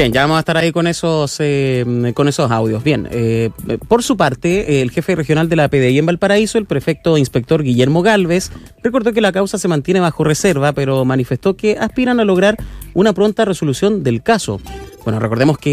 Bien, ya vamos a estar ahí con esos audios. Bien, por su parte, el jefe regional de la PDI en Valparaíso, el prefecto inspector Guillermo Gálvez, recordó que la causa se mantiene bajo reserva, pero manifestó que aspiran a lograr una pronta resolución del caso. Bueno, recordemos que